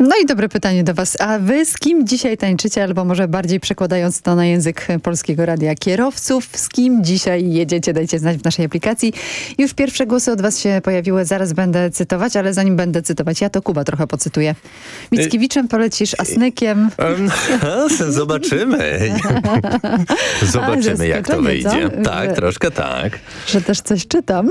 No i dobre pytanie do was. A wy z kim dzisiaj tańczycie? Albo może bardziej przekładając to na język Polskiego Radia, kierowców, z kim dzisiaj jedziecie? Dajcie znać w naszej aplikacji. Już pierwsze głosy od was się pojawiły. Zaraz będę cytować, ale zanim będę cytować, ja to Kuba trochę pocytuję. Mickiewiczem polecisz, Asnykiem. Zobaczymy. Zobaczymy, jak to wyjdzie. Tak, troszkę tak. Że też coś czytam.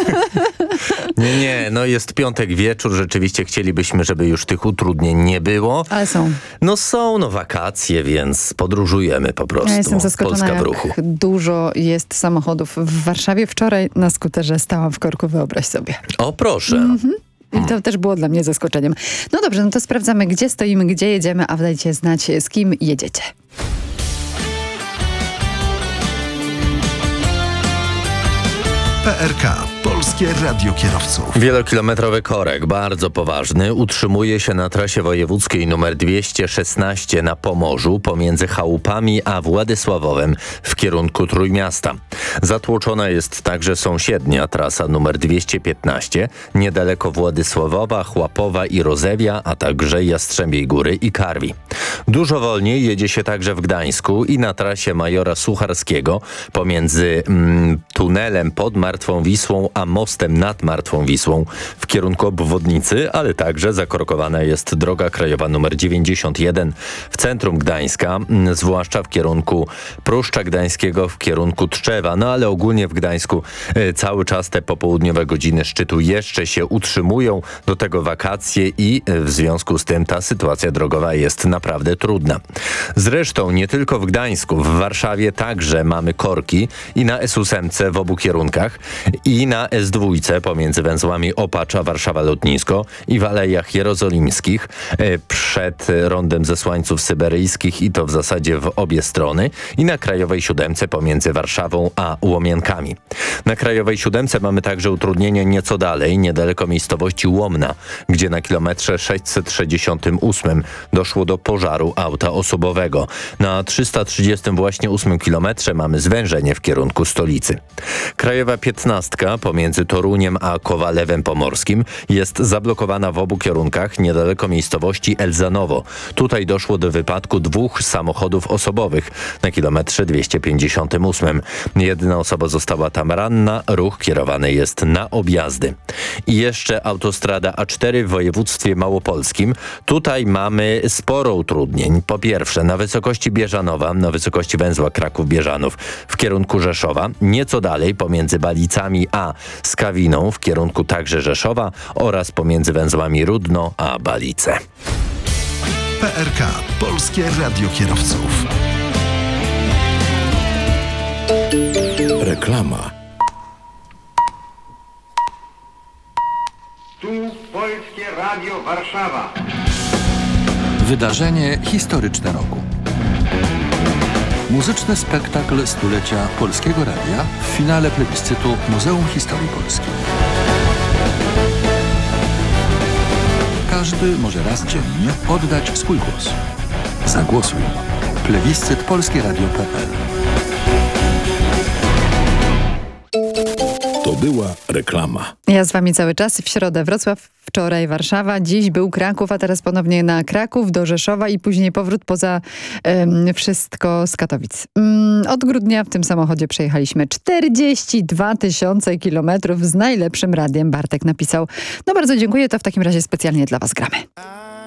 Nie, no jest piątek wieczór. Rzeczywiście chcielibyśmy, żeby już tych utrudnień nie było. Ale są. No są, wakacje, więc podróżujemy po prostu. Ja jestem zaskoczona, Polska w ruchu. jak dużo jest samochodów w Warszawie. Wczoraj na skuterze stałam w korku, wyobraź sobie. O, proszę. I to też było dla mnie zaskoczeniem. No dobrze, no to sprawdzamy, gdzie stoimy, gdzie jedziemy, a dajcie znać, z kim jedziecie. PRK. Polskie Radio Kierowców. Wielokilometrowy korek, bardzo poważny, utrzymuje się na trasie wojewódzkiej nr 216 na Pomorzu pomiędzy Chałupami a Władysławowem w kierunku Trójmiasta. Zatłoczona jest także sąsiednia trasa nr 215 niedaleko Władysławowa, Chłapowa i Rozewia, a także Jastrzębiej Góry i Karwi. Dużo wolniej jedzie się także w Gdańsku i na trasie Majora Sucharskiego pomiędzy tunelem pod Martwą Wisłą a mostem nad Martwą Wisłą w kierunku obwodnicy, ale także zakorkowana jest droga krajowa nr 91 w centrum Gdańska, zwłaszcza w kierunku Pruszcza Gdańskiego, w kierunku Tczewa. No ale ogólnie w Gdańsku cały czas te popołudniowe godziny szczytu jeszcze się utrzymują, do tego wakacje i w związku z tym ta sytuacja drogowa jest naprawdę trudna. Zresztą nie tylko w Gdańsku, w Warszawie także mamy korki i na S8 w obu kierunkach i na S2 pomiędzy węzłami Opacz a Warszawa Lotnisko i w Alejach Jerozolimskich przed rondem Zesłańców Syberyjskich i to w zasadzie w obie strony i na Krajowej 7 pomiędzy Warszawą a Łomienkami. Na Krajowej 7 mamy także utrudnienia nieco dalej, niedaleko miejscowości Łomna, gdzie na kilometrze 668 doszło do pożaru auta osobowego. Na 338 kilometrze mamy zwężenie w kierunku stolicy. Krajowa 15 pomiędzy Toruniem a Kowalewem Pomorskim jest zablokowana w obu kierunkach niedaleko miejscowości Elzanowo. Tutaj doszło do wypadku dwóch samochodów osobowych na kilometrze 258. Jedna osoba została tam ranna, ruch kierowany jest na objazdy. I jeszcze autostrada A4 w województwie małopolskim. Tutaj mamy sporo utrudnień. Po pierwsze, na wysokości Bieżanowa, na wysokości węzła Kraków-Bieżanów w kierunku Rzeszowa, nieco dalej pomiędzy Balicami a Skawiną w kierunku także Rzeszowa oraz pomiędzy węzłami Rudno a Balice. PRK. Polskie Radio Kierowców. Reklama. Tu Polskie Radio Warszawa. Wydarzenie historyczne roku. Muzyczny spektakl stulecia Polskiego Radia w finale plebiscytu Muzeum Historii Polskiej. Każdy może raz dziennie oddać swój głos. Zagłosuj. Plebiscyt polskieradio.pl. To była reklama. Ja z wami cały czas. W środę Wrocław, wczoraj Warszawa, dziś był Kraków, a teraz ponownie na Kraków, do Rzeszowa i później powrót poza wszystko z Katowic. Od grudnia w tym samochodzie przejechaliśmy 42 000 kilometrów z najlepszym radiem. Bartek napisał. No bardzo dziękuję, to w takim razie specjalnie dla was gramy.